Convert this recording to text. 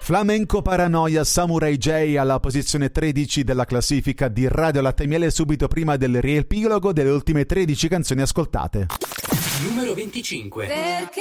Flamenco Paranoia Samurai J alla posizione 13 della classifica di Radio Latte e Miele, subito prima del riepilogo delle ultime 13 canzoni ascoltate. Numero 25. Perché